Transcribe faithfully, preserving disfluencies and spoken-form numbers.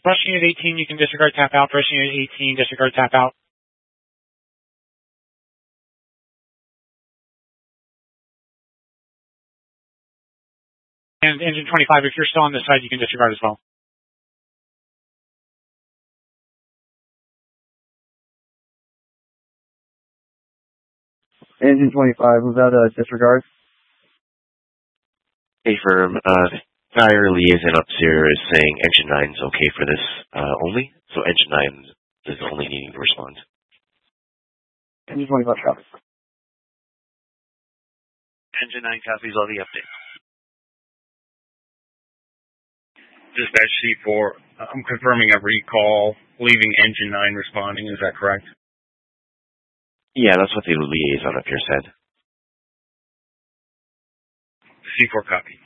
Rush unit eighteen, you can disregard tap out. Rush unit eighteen, disregard tap out. And engine twenty-five, if you're still on this side, you can disregard as well. Engine twenty-five, without a disregard. Hey, firm. Uh, Fire liaison up here is saying engine nine is okay for this uh, only, so engine nine is only needing to respond. Engine twenty-five copies. Engine nine copies all the updates. Dispatch C four, I'm confirming a recall, leaving engine nine responding, is that correct? Yeah, that's what the liaison up here said. C four copy.